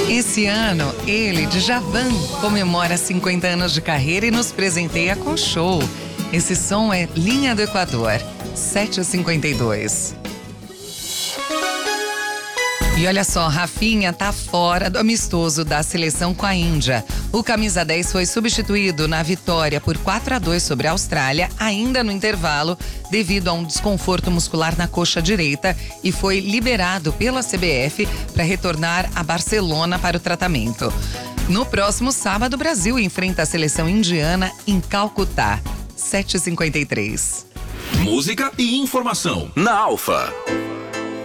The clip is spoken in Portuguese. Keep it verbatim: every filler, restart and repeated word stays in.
Esse ano, ele, Djavan, comemora cinquenta anos de carreira e nos presenteia com show. Esse som é Linha do Equador, sete e cinquenta e dois. E olha só, Rafinha tá fora do amistoso da seleção com a Índia. O camisa dez foi substituído na vitória por quatro a dois sobre a Austrália, ainda no intervalo, devido a um desconforto muscular na coxa direita, e foi liberado pela C B F para retornar a Barcelona para o tratamento. No próximo sábado, o Brasil enfrenta a seleção indiana em Calcutá, sete e cinquenta e três. Música e informação na Alfa.